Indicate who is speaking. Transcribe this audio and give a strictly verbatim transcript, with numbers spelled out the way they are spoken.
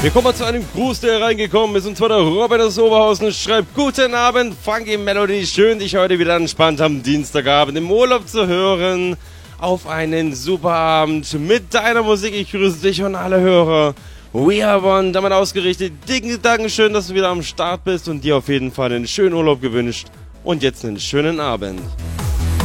Speaker 1: Wir kommen mal zu einem Gruß, der reingekommen ist, und zwar der Robert aus Oberhausen schreibt: Guten Abend, Funky Melody, schön dich heute wieder entspannt am Dienstagabend im Urlaub zu hören. Auf einen super Abend mit deiner Musik. Ich grüße dich und alle Hörer. We are one, damit ausgerichtet. Dicken Dankeschön, dass du wieder am Start bist und dir auf jeden Fall einen schönen Urlaub gewünscht. Und jetzt einen schönen Abend.